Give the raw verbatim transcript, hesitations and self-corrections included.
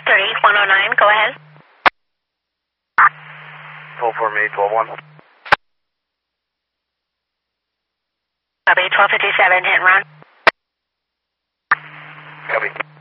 thirty, one oh nine, go ahead. twelve four me, twelve one. Copy, twelve fifty-seven, hit and run. Copy.